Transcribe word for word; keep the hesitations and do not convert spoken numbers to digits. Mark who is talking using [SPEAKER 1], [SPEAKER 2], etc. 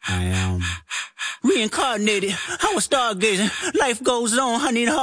[SPEAKER 1] I um reincarnated. I was stargazing. Life goes on. I need a